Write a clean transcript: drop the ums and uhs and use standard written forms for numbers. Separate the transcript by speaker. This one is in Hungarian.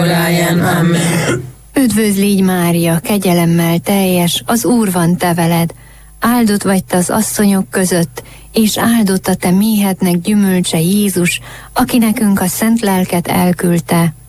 Speaker 1: Ráján, amen.
Speaker 2: Üdvözl légy Mária, kegyelemmel teljes, az Úr van te veled. Áldott vagy te az asszonyok között, és áldott a te méhednek gyümölcse Jézus, aki nekünk a szent lelket elküldte.